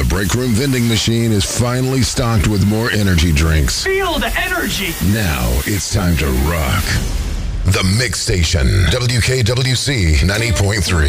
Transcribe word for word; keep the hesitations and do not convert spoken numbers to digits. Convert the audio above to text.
break room vending machine is finally stocked with more energy drinks. Feel the energy. Now it's time to rock. The Mix Station, W K W C ninety point three.